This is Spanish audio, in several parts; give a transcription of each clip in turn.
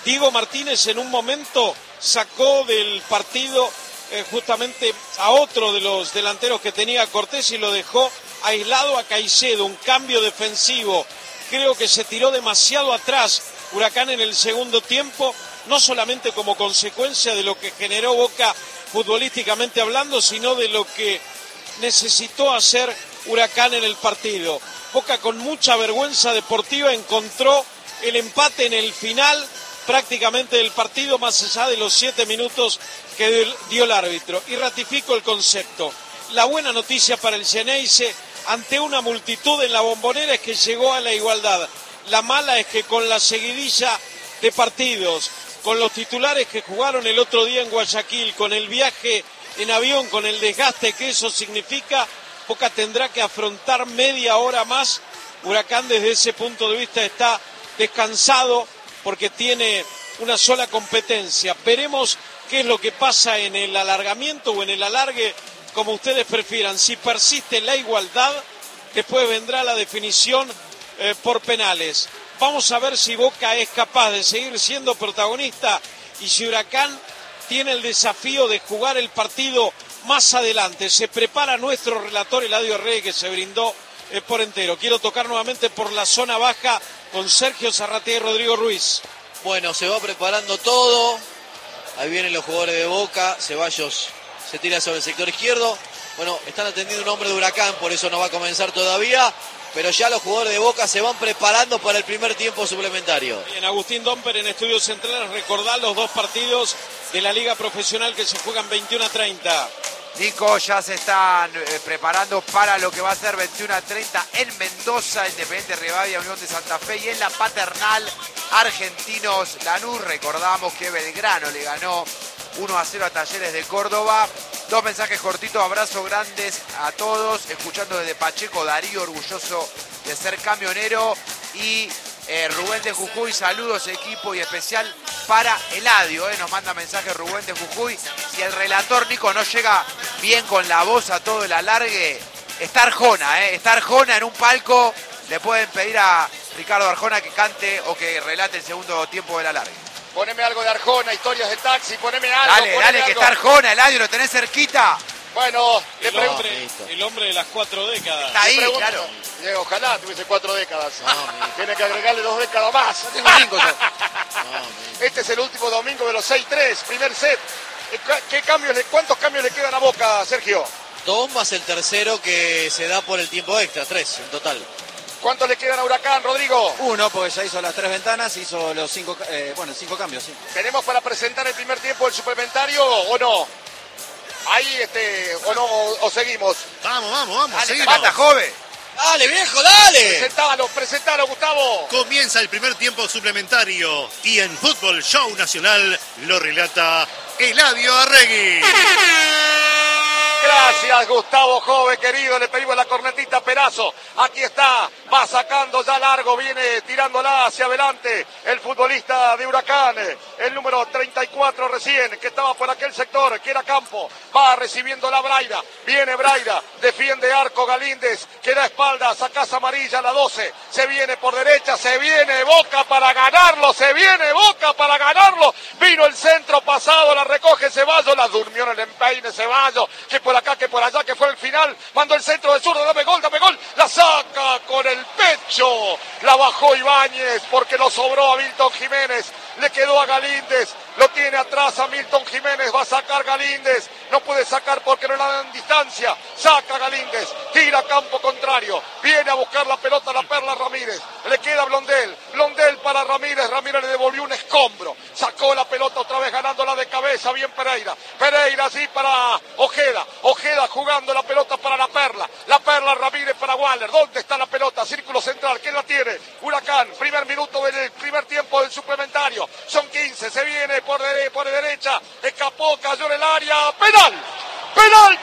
Diego Martínez en un momento sacó del partido justamente a otro de los delanteros que tenía Cortés y lo dejó aislado a Caicedo, un cambio defensivo. Creo que se tiró demasiado atrás Huracán en el segundo tiempo, no solamente como consecuencia de lo que generó Boca futbolísticamente hablando, sino de lo que necesitó hacer Huracán en el partido. Boca con mucha vergüenza deportiva encontró el empate en el final prácticamente del partido, más allá de los 7 minutos que dio el árbitro. Y ratifico el concepto. La buena noticia para el Xeneize ante una multitud en la Bombonera es que llegó a la igualdad. La mala es que con la seguidilla de partidos, con los titulares que jugaron el otro día en Guayaquil, con el viaje en avión, con el desgaste que eso significa, Boca tendrá que afrontar media hora más. Huracán desde ese punto de vista está descansado porque tiene una sola competencia. Veremos qué es lo que pasa en el alargamiento o en el alargue, como ustedes prefieran. Si persiste la igualdad, después vendrá la definición por penales. Vamos a ver si Boca es capaz de seguir siendo protagonista y si Huracán tiene el desafío de jugar el partido más adelante. Se prepara nuestro relator Eladio Rey, que se brindó por entero. Quiero tocar nuevamente por la zona baja con Sergio Zarratea y Rodrigo Ruiz. Bueno, se va preparando todo. Ahí vienen los jugadores de Boca. Ceballos se tira sobre el sector izquierdo. Bueno, están atendiendo un hombre de Huracán, por eso no va a comenzar todavía. Pero ya los jugadores de Boca se van preparando para el primer tiempo suplementario. Bien, Agustín Domper en Estudios Centrales, recordar los dos partidos de la Liga Profesional que se juegan 21:30. Nico, ya se están preparando para lo que va a ser 21:30 en Mendoza, Independiente Rivadavia, Unión de Santa Fe, y en la Paternal, Argentinos Lanús. Recordamos que Belgrano le ganó 1-0 a Talleres de Córdoba. Dos mensajes cortitos, abrazos grandes a todos, escuchando desde Pacheco, Darío, orgulloso de ser camionero, y Rubén de Jujuy, saludos equipo, y especial para Eladio, nos manda mensaje Rubén de Jujuy. Si el relator Nico no llega bien con la voz a todo el alargue, está Arjona, está Arjona en un palco, le pueden pedir a Ricardo Arjona que cante o que relate el segundo tiempo del alargue. Poneme algo de Arjona, historias de taxi, poneme algo. Dale, algo. que está Arjona, Eladio, lo tenés cerquita. Bueno, el hombre de las 4 décadas. Está ahí, claro. Ojalá tuviese 4 décadas. Tiene que agregarle 2 décadas más. No tengo 5 yo. Este es el último domingo de los 6-3, primer set. ¿Cuántos cambios le quedan a Boca, Sergio? 2 más el tercero que se da por el tiempo extra, 3 en total. ¿Cuántos le quedan a Huracán, Rodrigo? 1, porque ya hizo las 3 ventanas, hizo los 5 cambios, sí. ¿Tenemos para presentar el primer tiempo del suplementario o no? Ahí, o no, o seguimos. Vamos, Dale, seguimos. mata, joven. ¡Dale, viejo, dale! Presentalo, Gustavo. Comienza el primer tiempo suplementario y en Fútbol Show Nacional lo relata Eladio Arregui. Gracias, Gustavo, joven querido. Le pedimos la cornetita a Perazo. Aquí está, va sacando ya largo, viene tirándola hacia adelante el futbolista de Huracán, el número 34 recién, que estaba por aquel sector, que era Campo. Va recibiendo la Braida, viene Braida, defiende Arco Galíndez, que da espaldas a Casa Amarilla, la 12. Se viene por derecha, se viene Boca para ganarlo, Vino el centro pasado, la recoge Ceballos, la durmió en el empeine Ceballos, que por acá, que por allá, que fue el final, mandó el centro de zurdo, dame gol, la saca con el pecho, la bajó Ibáñez porque lo sobró a Milton Jiménez, le quedó a Galíndez, lo tiene atrás a Milton Jiménez, va a sacar Galíndez, no puede sacar porque no le dan distancia, saca Galíndez, tira a campo contrario, viene a buscar la pelota la Perla Ramírez, le queda Blondel para Ramírez le devolvió un escombro, sacó la pelota otra vez ganándola de cabeza, bien Pereira sí para Ojeda jugando la pelota para la Perla Ramírez para Waller, ¿dónde está la pelota? Círculo central, ¿quién la tiene? Huracán, primer minuto del primer tiempo del suplementario, son 15, se viene por derecha, escapó, cayó en el área, penal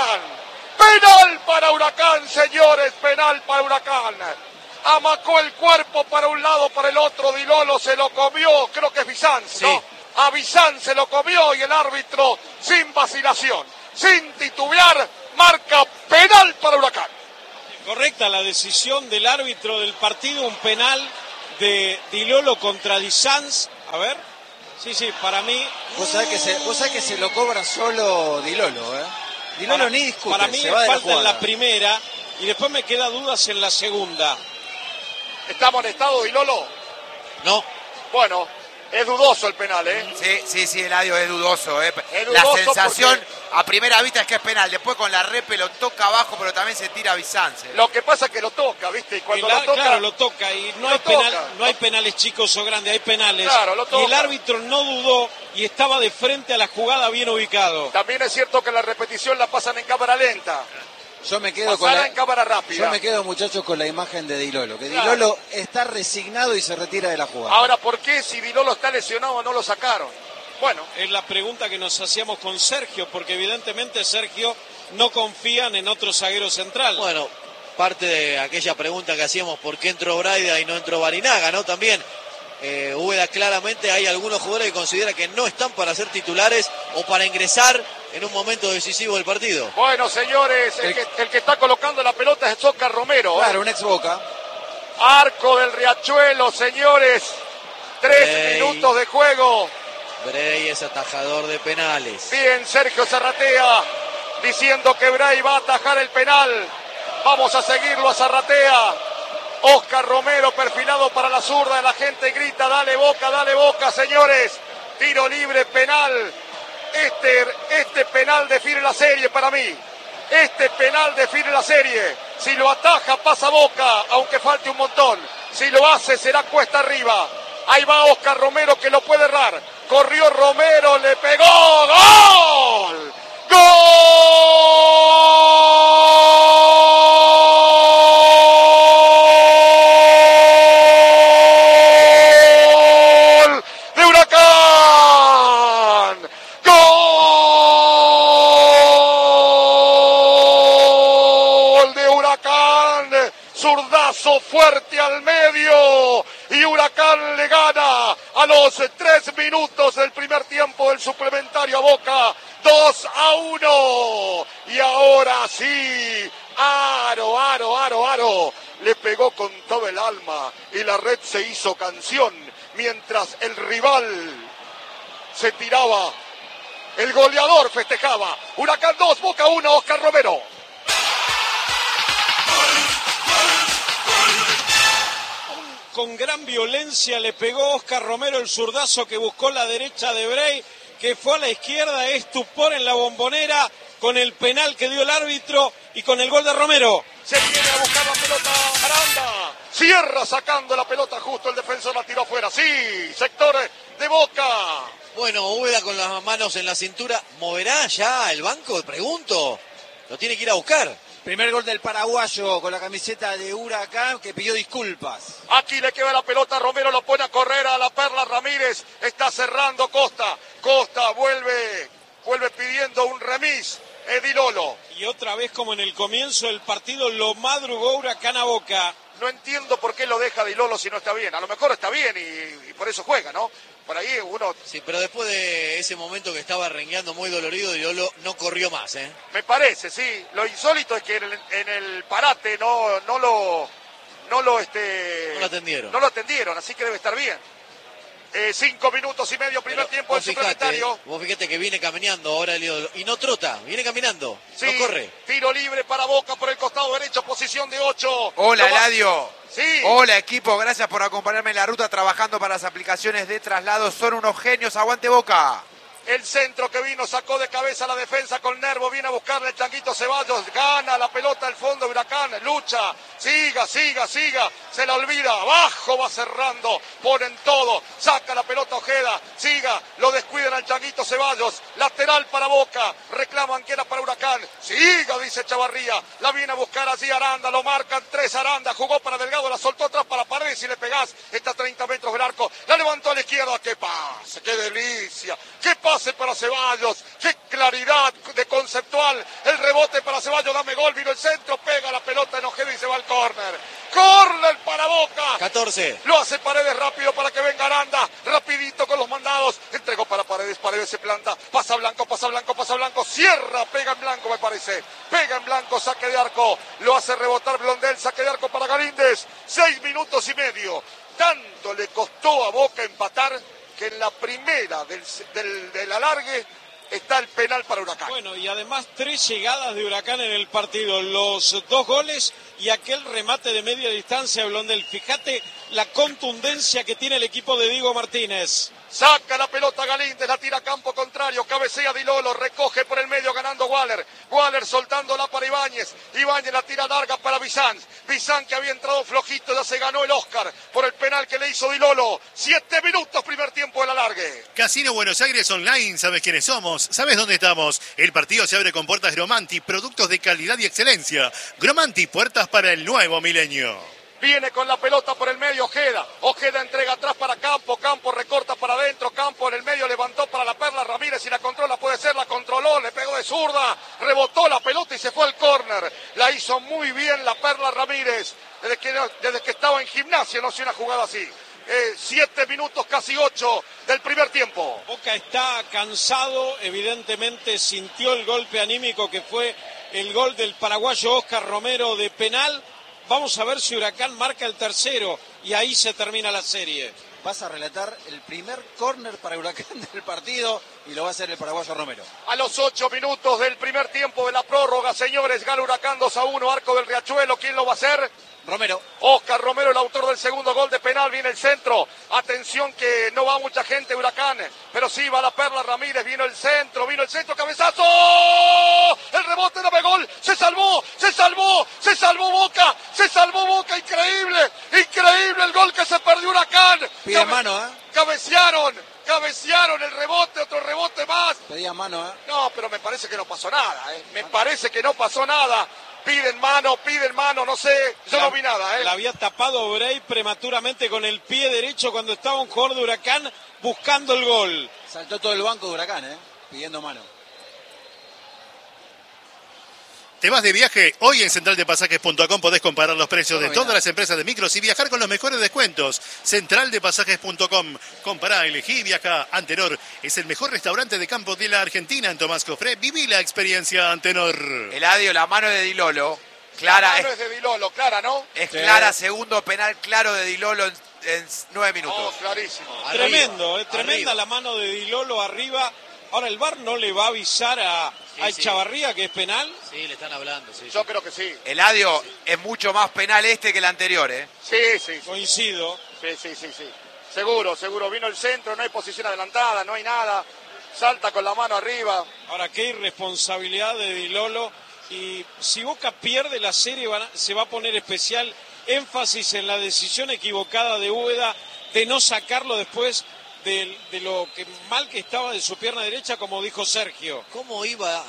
para Huracán, señores, penal para Huracán. Amacó el cuerpo para un lado, para el otro, Di Lolo se lo comió, creo que es Bizanz, sí. ¿No? A Bizanz se lo comió y el árbitro, sin vacilación, sin titubear, marca penal para Huracán. Correcta la decisión del árbitro del partido, un penal de Di Lolo contra Di Sanz. A ver. Sí, para mí... Vos sabés que se lo cobra solo Di Lolo, ¿eh? Di Lolo ni discute, para mí se va de falta la en la primera y después me queda dudas en la segunda. ¿Está amonestado Di Lolo? No. Bueno, es dudoso el penal, ¿eh? Sí, Eladio, es dudoso, ¿eh? Es La dudoso sensación porque... a primera vista es que es penal. Después con la repe lo toca abajo, pero también se tira a Bizance. Lo que pasa es que lo toca, ¿viste? Y cuando lo toca... Claro, lo toca y no hay penales chicos o grandes, hay penales. Claro, lo toca. Y el árbitro no dudó y estaba de frente a la jugada bien ubicado. También es cierto que la repetición la pasan en cámara lenta. Yo me quedo en cámara rápida. Yo me quedo, muchachos, con la imagen de Di Lolo, que Claro. Di Lolo está resignado y se retira de la jugada. Ahora, ¿por qué si Di Lolo está lesionado no lo sacaron? Bueno, Es la pregunta que nos hacíamos con Sergio, porque evidentemente Sergio no confían en otro zaguero central. Bueno, parte de aquella pregunta que hacíamos, ¿por qué entró Braida y no entró Barinaga, no? También, Úbeda claramente hay algunos jugadores que considera que no están para ser titulares o para ingresar en un momento decisivo del partido. bueno, señores, el que está colocando la pelota es Oscar Romero. Claro, un ex Boca. Arco del Riachuelo, señores. 3 Ey. minutos de juego. Bray es atajador de penales. Bien, Sergio Zarratea diciendo que Bray va a atajar el penal. Vamos a seguirlo a Zarratea. Oscar Romero perfilado para la zurda. La gente grita, dale Boca, señores. Tiro libre, penal. Este penal define la serie para mí. Este penal define la serie. Si lo ataja, pasa Boca, aunque falte un montón. Si lo hace, será cuesta arriba. Ahí va Oscar Romero que lo puede errar. Corrió Romero, le pegó. ¡Gol! ¡Gol! ¡De Huracán! ¡Gol! ¡De Huracán! Zurdazo fuerte al medio. Y Huracán le gana a los 3 minutos del primer tiempo del suplementario a Boca. 2-1. Y ahora sí, Aro. Le pegó con todo el alma y la red se hizo canción mientras el rival se tiraba. El goleador festejaba. Huracán 2, Boca 1, Oscar Romero. Con gran violencia le pegó Oscar Romero el zurdazo que buscó la derecha de Bray, que fue a la izquierda, estupor en la Bombonera, con el penal que dio el árbitro y con el gol de Romero. Se viene a buscar la pelota Aranda. Cierra sacando la pelota justo, el defensor la tiró afuera. Sí, sector de Boca. Bueno, Úbeda con las manos en la cintura, ¿moverá ya el banco? Pregunto. Lo tiene que ir a buscar. Primer gol del paraguayo con la camiseta de Huracán, que pidió disculpas. Aquí le queda la pelota, Romero lo pone a correr a la Perla Ramírez. Está cerrando Costa. Costa vuelve pidiendo un remis. Di Lolo. Y otra vez, como en el comienzo del partido, lo madrugó Huracán a Boca. No entiendo por qué lo deja Di Lolo si no está bien. A lo mejor está bien y por eso juega, ¿no? Por ahí uno... Sí, pero después de ese momento que estaba rengueando muy dolorido, Di Lolo no corrió más, ¿eh? Me parece, sí. Lo insólito es que en el parate no lo atendieron. No lo atendieron, así que debe estar bien. 5 minutos y medio, primer tiempo del suplementario. Vos fíjate que viene caminando ahora el ídolo. Y no trota, viene caminando, Sí, no corre. tiro libre para Boca por el costado derecho, posición de 8. Hola, Eladio. Sí. Hola, equipo. Gracias por acompañarme en la ruta trabajando para las aplicaciones de traslado. Son unos genios. Aguante Boca. El centro que vino, sacó de cabeza la defensa con Nervo, viene a buscarle el Changuito Ceballos, gana la pelota al fondo, Huracán, lucha, siga, se la olvida, abajo va cerrando, ponen todo, saca la pelota Ojeda, siga, lo descuidan al Changuito Ceballos, lateral para Boca, reclaman que era para Huracán, siga, dice Chavarría, la viene a buscar allí Aranda, lo marcan 3 Aranda, jugó para Delgado, la soltó atrás para Paredes y le pegás, está a 30 metros del arco, la levantó a la izquierda, qué pase, qué delicia, qué pase para Ceballos, qué claridad de conceptual, el rebote para Ceballos, dame gol, vino el centro, pega la pelota en Ojeda y se va al córner para Boca, 14. lo hace Paredes rápido para que venga Aranda, rapidito con los mandados, entregó para Paredes, Paredes se planta, pasa Blanco, cierra, pega en blanco me parece, pega en blanco, saque de arco, lo hace rebotar Blondel, saque de arco para Galíndez, 6 minutos y medio, tanto le costó a Boca empatar que en la primera del alargue está el penal para Huracán. Bueno, y además 3 llegadas de Huracán en el partido, los 2 goles y aquel remate de media distancia, Blondel. Fíjate la contundencia que tiene el equipo de Diego Martínez. Saca la pelota Galíndez, la tira a campo contrario, cabecea Di Lolo, recoge por el medio ganando Waller. Waller soltándola para Ibáñez. Ibáñez la tira larga para Bizán. Bizán que había entrado flojito, ya se ganó el Oscar por el penal que le hizo Di Lolo. 7 minutos primer tiempo del alargue. Casino Buenos Aires Online, ¿sabes quiénes somos? ¿Sabes dónde estamos? El partido se abre con puertas Gromanti, productos de calidad y excelencia. Gromanti, puertas para el nuevo milenio. Viene con la pelota por el medio Ojeda. Ojeda entrega atrás para Campo. Campo recorta para adentro. Campo en el medio levantó para la Perla Ramírez y la controla. Puede ser, la controló. Le pegó de zurda. Rebotó la pelota y se fue al córner. La hizo muy bien la Perla Ramírez. Desde que estaba en Gimnasia no hacía una jugada así. 7 minutos, casi 8 del primer tiempo. Boca está cansado. Evidentemente sintió el golpe anímico que fue el gol del paraguayo Oscar Romero de penal. Vamos a ver si Huracán marca el tercero y ahí se termina la serie. Vas a relatar el primer córner para Huracán del partido y lo va a hacer el paraguayo Romero. A los 8 minutos del primer tiempo de la prórroga, señores, gana Huracán 2-1, Arco del Riachuelo. ¿Quién lo va a hacer? Romero. Oscar Romero, el autor del segundo gol de penal, viene el centro. Atención que no va mucha gente Huracán, pero sí va la Perla Ramírez, vino el centro, cabezazo. El rebote, dame gol, se salvó Boca, increíble el gol que se perdió Huracán. Pide mano, Cabecearon el rebote, otro rebote más. Pedía mano, No, pero me parece que no pasó nada, Piden mano, no sé, yo no vi nada, La había tapado Bray prematuramente con el pie derecho cuando estaba un jugador de Huracán buscando el gol. Saltó todo el banco de Huracán, pidiendo mano. ¿Te vas de viaje? Hoy en centraldepasajes.com podés comparar los precios de todas las empresas de micros y viajar con los mejores descuentos. Centraldepasajes.com. Compará, elegí y viaja. Antenor es el mejor restaurante de campo de la Argentina. En Tomás Cofré, viví la experiencia Antenor. Eladio, la mano de Di Lolo. Clara. La mano es de Di Lolo, clara, ¿no? Es clara, segundo penal claro de Di Lolo en 9 minutos. Clarísimo. Tremenda la mano de Di Lolo arriba. Ahora, ¿el VAR no le va a avisar a Echavarría que es penal? Sí, le están hablando. Sí, Yo creo que sí. Eladio, es mucho más penal que el anterior, Sí. Coincido. Sí. Seguro. Vino el centro, no hay posición adelantada, no hay nada. Salta con la mano arriba. Ahora, qué irresponsabilidad de Di Lolo. Y si Boca pierde la serie, se va a poner especial énfasis en la decisión equivocada de Úbeda de no sacarlo después de lo que mal que estaba de su pierna derecha, como dijo Sergio. ¿Cómo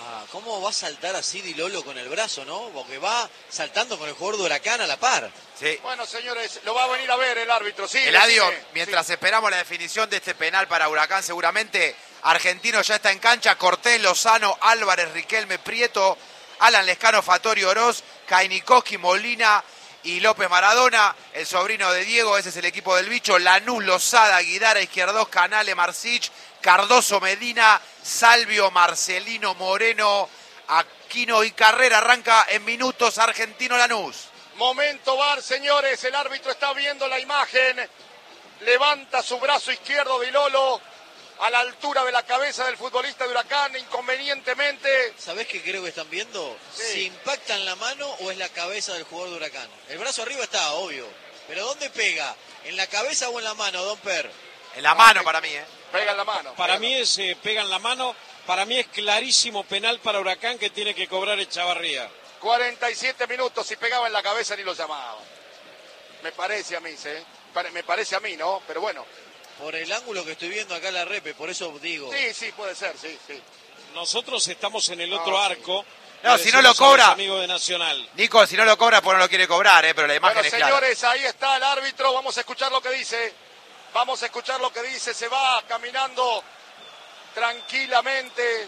va a saltar así Di Lolo con el brazo, no? Porque va saltando con el jugador de Huracán a la par. Sí. Bueno, señores, lo va a venir a ver el árbitro. Sí, Eladio, mientras esperamos la definición de este penal para Huracán, seguramente Argentino ya está en cancha. Cortés, Lozano, Álvarez, Riquelme, Prieto, Alan Lescano, Fatorio Oroz, Kainikowski, Molina y López Maradona, el sobrino de Diego. Ese es el equipo del bicho. Lanús, Lozada, Guidara, Izquierdos, Canale, Marcich, Cardoso, Medina, Salvio, Marcelino, Moreno, Aquino y Carrera. Arranca en minutos Argentino Lanús. Momento VAR, señores, el árbitro está viendo la imagen. Levanta su brazo izquierdo Di Lolo a la altura de la cabeza del futbolista de Huracán, inconvenientemente. ¿Sabés qué creo que están viendo? Sí. Si impacta en la mano o es la cabeza del jugador de Huracán. El brazo arriba está, obvio. Pero ¿dónde pega? ¿En la cabeza o en la mano, Don Per? En la mano para mí, Pega en la mano. Para mí pega en la mano. Para mí es clarísimo penal para Huracán que tiene que cobrar Echavarría. 47 minutos, si pegaba en la cabeza ni lo llamaba. Me parece a mí, me parece a mí, ¿no? Pero bueno. Por el ángulo que estoy viendo acá en la repe, por eso digo. Sí, puede ser, sí. Nosotros estamos en el otro arco. No, si no lo cobra. Amigo de Nacional. Nico, si no lo cobra, pues no lo quiere cobrar, pero la imagen es clara. Señores, ahí está el árbitro. Vamos a escuchar lo que dice. Se va caminando tranquilamente,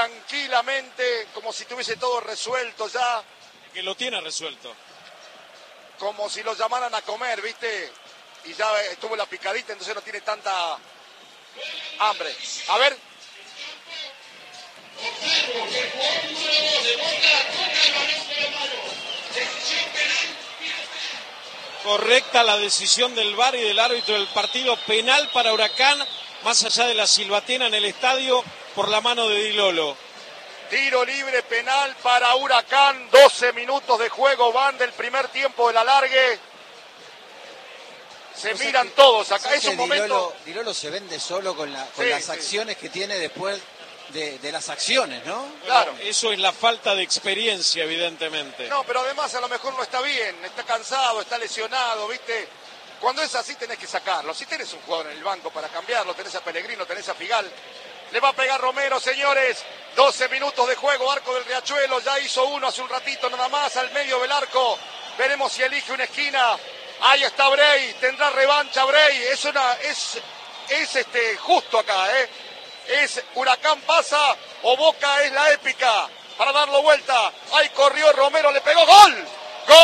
como si tuviese todo resuelto ya. Que lo tiene resuelto. Como si lo llamaran a comer, ¿viste? Y ya estuvo la picadita, entonces no tiene tanta hambre. A ver. Correcta la decisión del VAR y del árbitro del partido. Penal para Huracán. más allá de la silbatina en el estadio, por la mano de Di Lolo. Tiro libre penal para Huracán. 12 minutos de juego van del primer tiempo del alargue. Se miran todos acá. Es un momento. Di Lolo se vende solo con las acciones que tiene después de las acciones, ¿no? Claro. Eso es la falta de experiencia, evidentemente. No, pero además a lo mejor no está bien, está cansado, está lesionado, ¿viste? Cuando es así tenés que sacarlo. Si tenés un jugador en el banco para cambiarlo, tenés a Pellegrino, tenés a Figal. Le va a pegar Romero, señores. 12 minutos de juego, arco del Riachuelo. Ya hizo uno hace un ratito nada más al medio del arco. Veremos si elige una esquina. Ahí está Bray, tendrá revancha Bray. Es justo acá, ¿eh? Es Huracán pasa o Boca es la épica para darlo vuelta. Ahí corrió Romero, le pegó. ¡Gol! ¡Gol!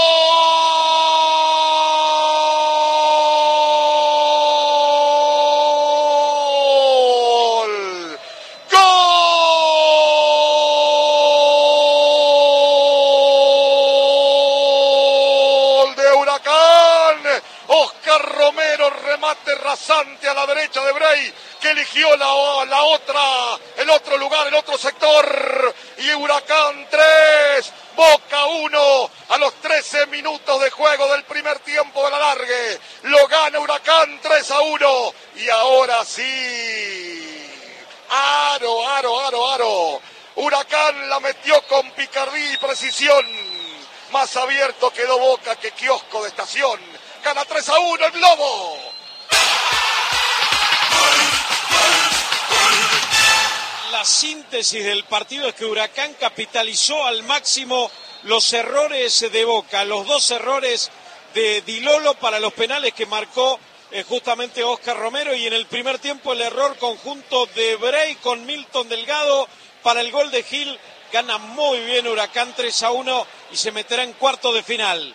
¡Gol de Huracán! Oscar Romero, remate rasante a la derecha de Bray, que eligió el otro lugar, el otro sector. Y Huracán 3, Boca 1, a los 13 minutos de juego del primer tiempo de la alargue. Lo gana Huracán 3-1. Y ahora sí. Aro. Huracán la metió con picardía y precisión. Más abierto quedó Boca que kiosco de estación. Gana 3-1 el Globo. La síntesis del partido es que Huracán capitalizó al máximo los errores de Boca, los dos errores de Di Lolo para los penales que marcó justamente Oscar Romero, y en el primer tiempo el error conjunto de Bray con Milton Delgado para el gol de Gil. Gana muy bien Huracán 3-1 y se meterá en cuartos de final.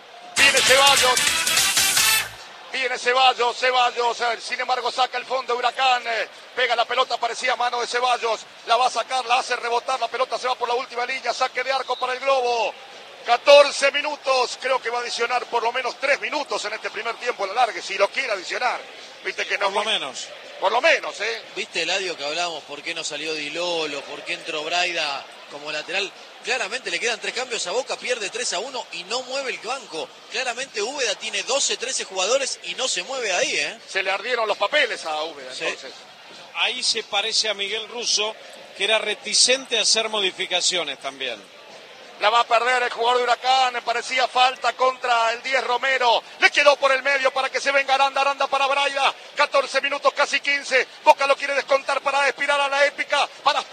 Viene Ceballos, sin embargo saca el fondo Huracán, pega la pelota, parecía mano de Ceballos, la va a sacar, la hace rebotar, la pelota se va por la última línea, saque de arco para el Globo. 14 minutos, creo que va a adicionar por lo menos 3 minutos en este primer tiempo en la largue, si lo quiere adicionar. Viste que no. Por lo menos, ¿Viste, Eladio, que hablábamos por qué no salió Di Lolo, por qué entró Braida como lateral? Claramente le quedan 3 cambios a Boca, pierde 3-1 y no mueve el banco. Claramente Úbeda tiene 12, 13 jugadores y no se mueve ahí, ¿eh? Se le ardieron los papeles a Úbeda, sí. Entonces. Ahí se parece a Miguel Russo, que era reticente a hacer modificaciones también. La va a perder el jugador de Huracán, parecía falta contra el 10 Romero, le quedó por el medio para que se venga Aranda para Braida, 14 minutos, casi 15, Boca lo quiere descontar para aspirar a la épica,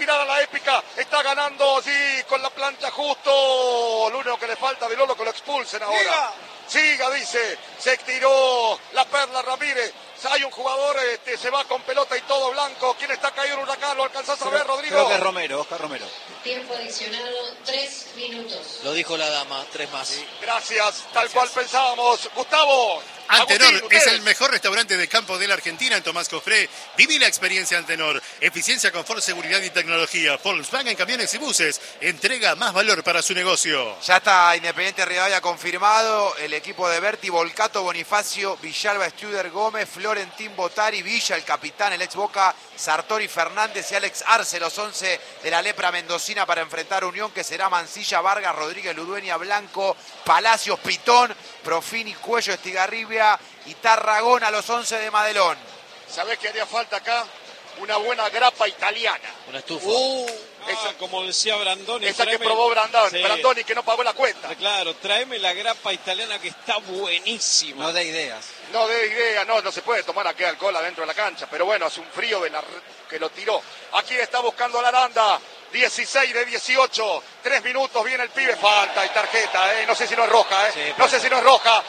está ganando allí con la plancha justo, lo único que le falta de Lolo que lo expulsen ahora. Siga, dice, se tiró la Perla Ramírez. Hay un jugador, se va con pelota y todo blanco. ¿Quién está caído en Huracán? ¿Lo alcanzás a ver, Rodrigo? Creo que es Romero, Oscar Romero. Tiempo adicionado, 3 minutos. Lo dijo la dama, 3 más. Sí, gracias, tal cual pensábamos. Gustavo. Antenor Agustín, es el mejor restaurante de campo de la Argentina en Tomás Cofré. Viví la experiencia Antenor. Eficiencia, confort, seguridad y tecnología. Volkswagen Camiones y Buses. Entrega más valor para su negocio. Ya está Independiente Rivadavia confirmado. El equipo de Berti, Volcato, Bonifacio, Villalba, Studer, Gómez, Florentín, Botari, Villa, el capitán, el ex Boca, Sartori, Fernández y Alex Arce, los 11 de la lepra mendocina para enfrentar a Unión, que será Mancilla, Vargas, Rodríguez, Ludueña, Blanco, Palacios, Pitón, Profini, Cuello, Estigarribia y Tarragona, los 11 de Madelón. ¿Sabés qué haría falta acá? Una buena grapa italiana. Una estufa. Como decía Brandoni. Esa que probó Brandoni, que no pagó la cuenta. Claro, tráeme la grapa italiana que está buenísima. No dé ideas. No se puede tomar aquí alcohol adentro de la cancha, pero bueno, hace un frío que lo tiró. Aquí está buscando la Aranda, 16 de 18, 3 minutos, viene el pibe, falta y tarjeta, no sé si no es roja, Sí, no sé si no es roja,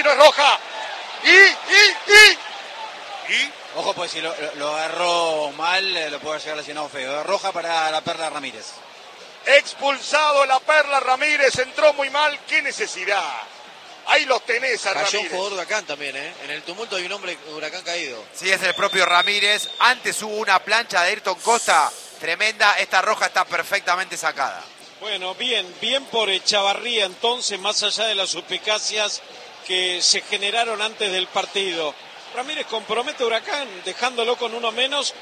y... Ojo, pues si lo agarró mal, lo puede llegar lesionado feo. Roja para la Perla Ramírez. Expulsado la Perla Ramírez, entró muy mal, qué necesidad. Ahí los tenés a Cayó Ramírez. un jugador de Huracán también, En el tumulto hay un hombre de Huracán caído. Sí, es el propio Ramírez. Antes hubo una plancha de Ayrton Costa tremenda. Esta roja está perfectamente sacada. Bueno, bien por Echavarría entonces, más allá de las suspicacias que se generaron antes del partido. Ramírez compromete a Huracán, dejándolo con uno menos